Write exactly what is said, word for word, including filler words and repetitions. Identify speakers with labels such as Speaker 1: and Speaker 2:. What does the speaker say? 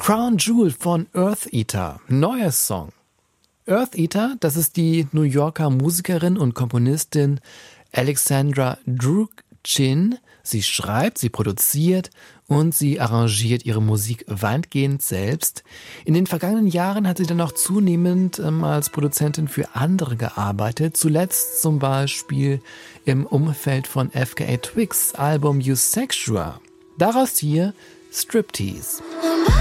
Speaker 1: Crown Jewel von Eartheater, neuer Song. Eartheater, das ist die New Yorker Musikerin und Komponistin Alexandra Drukgyin. Sie schreibt, sie produziert und sie arrangiert ihre Musik weitgehend selbst. In den vergangenen Jahren hat sie dann auch zunehmend ähm, als Produzentin für andere gearbeitet. Zuletzt zum Beispiel im Umfeld von F K A Twigs Album Eusexual. Daraus hier Striptease.